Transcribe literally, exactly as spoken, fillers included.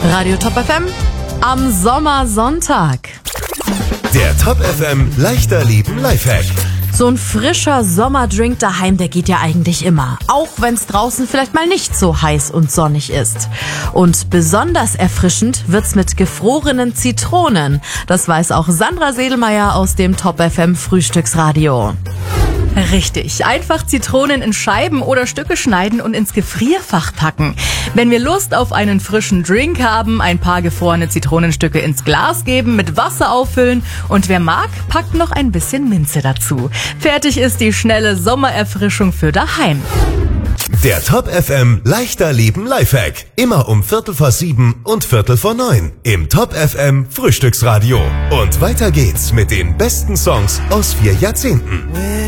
Radio Top F M am Sommersonntag. Der Top F M leichter Leben Lifehack. So ein frischer Sommerdrink daheim, der geht ja eigentlich immer. Auch wenn es draußen vielleicht mal nicht so heiß und sonnig ist. Und besonders erfrischend wird's mit gefrorenen Zitronen. Das weiß auch Sandra Sedelmeier aus dem Top F M Frühstücksradio. Richtig, einfach Zitronen in Scheiben oder Stücke schneiden und ins Gefrierfach packen. Wenn wir Lust auf einen frischen Drink haben, ein paar gefrorene Zitronenstücke ins Glas geben, mit Wasser auffüllen und wer mag, packt noch ein bisschen Minze dazu. Fertig ist die schnelle Sommererfrischung für daheim. Der Top F M leichter Leben Lifehack. Immer um Viertel vor sieben und Viertel vor neun im Top F M Frühstücksradio. Und weiter geht's mit den besten Songs aus vier Jahrzehnten.